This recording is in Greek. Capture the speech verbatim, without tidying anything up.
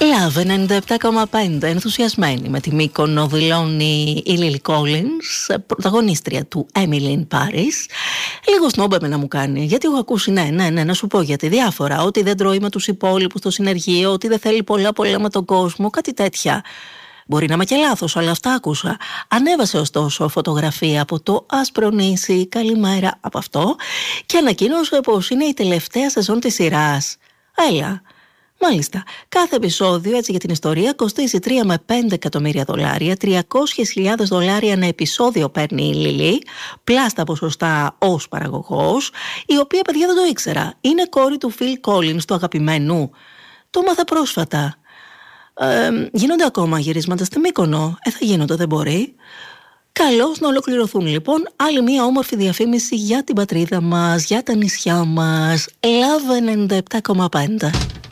Love ενενήντα επτά κόμμα πέντε, ενθουσιασμένη με τη Μύκονο, δηλώνει η Lily Collins, πρωταγωνίστρια του Emily in Paris. Λίγο σνόμπ να μου κάνει, γιατί έχω ακούσει, ναι, ναι, ναι, να σου πω γιατί διάφορα. Ότι δεν τρώει με τους υπόλοιπους στο συνεργείο, ότι δεν θέλει πολλά πολλά με τον κόσμο, κάτι τέτοια. Μπορεί να είμαι και λάθος, αλλά αυτά άκουσα. Ανέβασε ωστόσο φωτογραφία από το άσπρο νήσι, καλημέρα από αυτό, και ανακοίνωσε πως είναι η τελευταία σεζόν της σειράς. Έλα. Μάλιστα, κάθε επεισόδιο, έτσι για την ιστορία, κοστίζει τρία με πέντε εκατομμύρια δολάρια, τριακόσιες χιλιάδες δολάρια ένα επεισόδιο παίρνει η Λίλι, πλάστα ποσοστά ως παραγωγός, η οποία, παιδιά, δεν το ήξερα. Είναι κόρη του Φιλ Κόλινς, του αγαπημένου. Το μάθα πρόσφατα. Ε, γίνονται ακόμα γυρίσματα στη Μύκονο. Ε, θα γίνονται, δεν μπορεί. Καλώς να ολοκληρωθούν λοιπόν. Άλλη μια όμορφη διαφήμιση για την πατρίδα μας, για τα νησιά μας. Love ενενήντα επτά κόμμα πέντε.